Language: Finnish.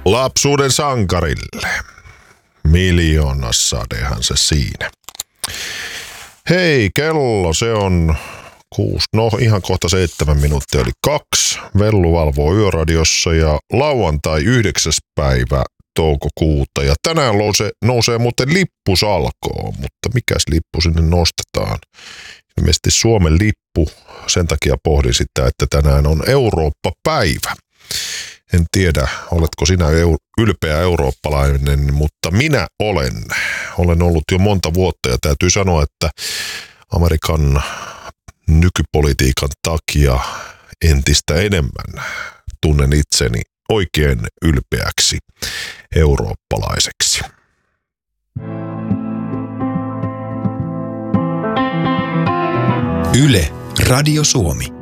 lapsuuden sankarille. Miljoonasadehan se siinä. Hei, kello se on 6, no ihan kohta 7 minuuttia yli 2. Vellu valvoo Yöradiossa ja lauantai 9. päivä toukokuuta. Ja tänään nousee muuten lippusalkoon, mutta mikäs lippu sinne nostetaan? Ilmeisesti Suomen lippu, sen takia pohdin sitä, että tänään on Eurooppa-päivä. En tiedä, oletko sinä ylpeä eurooppalainen, mutta minä olen. Olen ollut jo monta vuotta ja täytyy sanoa, että Amerikan nykypolitiikan takia entistä enemmän tunnen itseni oikein ylpeäksi eurooppalaiseksi. Yle, Radio Suomi.